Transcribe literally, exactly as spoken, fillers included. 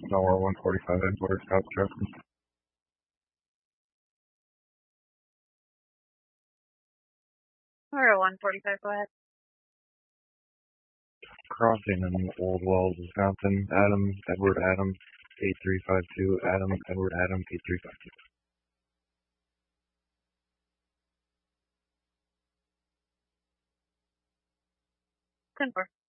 Nowhere one forty-five Edward, South Justin. Or one forty-five, go ahead. Crossing in Old Wells, Wisconsin. Adam, Edward, Adam, eight three five two. Adam, Edward, Adam, eight three five two. Confirm.